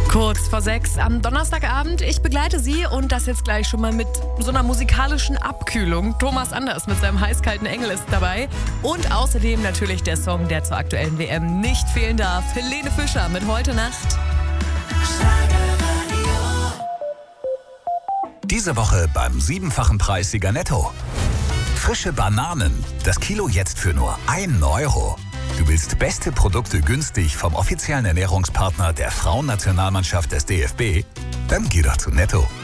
Kurz vor 6 am Donnerstagabend. Ich begleite Sie und das jetzt gleich schon mal mit so einer musikalischen Abkühlung. Thomas Anders mit seinem heißkalten Engel ist dabei. Und außerdem natürlich der Song, der zur aktuellen WM nicht fehlen darf. Helene Fischer mit Heute Nacht. Diese Woche beim 7-fachen Preissieger Netto. Frische Bananen. Das Kilo jetzt für nur 1 Euro. Du willst beste Produkte günstig vom offiziellen Ernährungspartner der Frauennationalmannschaft des DFB? Dann geh doch zu Netto.